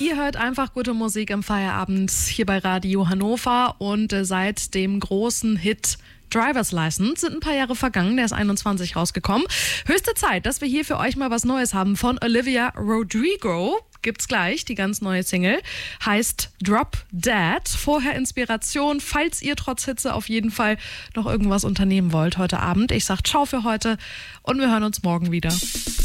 Ihr hört einfach gute Musik im Feierabend hier bei Radio Hannover und seit dem großen Hit Driver's License sind ein paar Jahre vergangen, der ist 21 rausgekommen. Höchste Zeit, dass wir hier für euch mal was Neues haben von Olivia Rodrigo. Gibt's gleich, die ganz neue Single, heißt Drop Dead. Vorher Inspiration, falls ihr trotz Hitze auf jeden Fall noch irgendwas unternehmen wollt heute Abend. Ich sag ciao für heute und wir hören uns morgen wieder.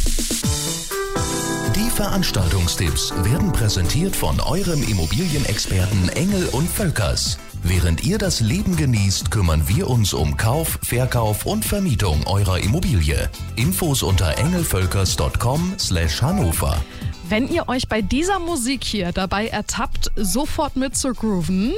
Die Veranstaltungstipps werden präsentiert von eurem Immobilienexperten Engel und Völkers. Während ihr das Leben genießt, kümmern wir uns um Kauf, Verkauf und Vermietung eurer Immobilie. Infos unter engelvölkers.com/Hannover. Wenn ihr euch bei dieser Musik hier dabei ertappt, sofort mit zu grooven.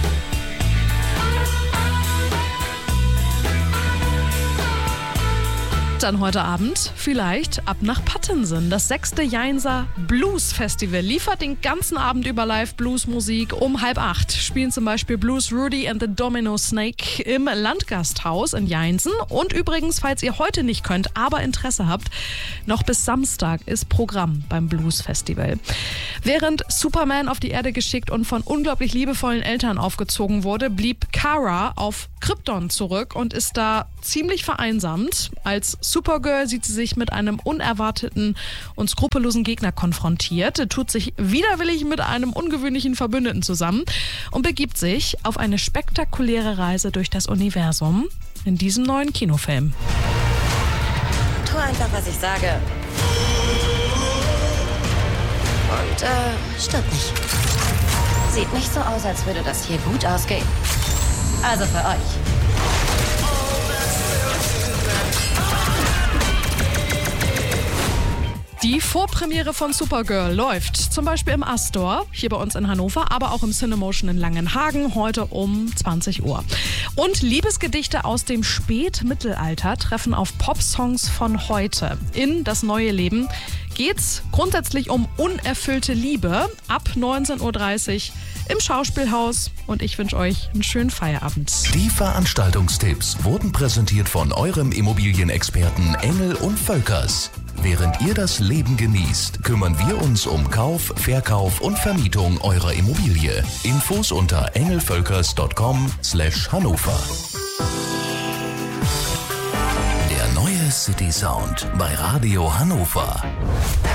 Dann heute Abend vielleicht ab nach Pattensen. Das 6. Jainser Blues Festival liefert den ganzen Abend über Live-Blues-Musik. Um 7:30 spielen zum Beispiel Blues Rudy and the Domino Snake im Landgasthaus in Jainsen. Und übrigens, falls ihr heute nicht könnt, aber Interesse habt, noch bis Samstag ist Programm beim Blues Festival. Während Superman auf die Erde geschickt und von unglaublich liebevollen Eltern aufgezogen wurde, blieb Kara auf Krypton zurück und ist da ziemlich vereinsamt. Als Supergirl sieht sie sich mit einem unerwarteten und skrupellosen Gegner konfrontiert, tut sich widerwillig mit einem ungewöhnlichen Verbündeten zusammen und begibt sich auf eine spektakuläre Reise durch das Universum in diesem neuen Kinofilm. Tu einfach, was ich sage. Und, stirb nicht. Sieht nicht so aus, als würde das hier gut ausgehen. Also für euch. Die Vorpremiere von Supergirl läuft zum Beispiel im Astor, hier bei uns in Hannover, aber auch im Cinemotion in Langenhagen, heute um 20 Uhr. Und Liebesgedichte aus dem Spätmittelalter treffen auf Popsongs von heute. In das neue Leben geht's grundsätzlich um unerfüllte Liebe ab 19:30 Uhr im Schauspielhaus. Und ich wünsche euch einen schönen Feierabend. Die Veranstaltungstipps wurden präsentiert von eurem Immobilienexperten Engel und Völkers. Während ihr das Leben genießt, kümmern wir uns um Kauf, Verkauf und Vermietung eurer Immobilie. Infos unter engelvölkers.com/Hannover. Der neue City Sound bei Radio Hannover.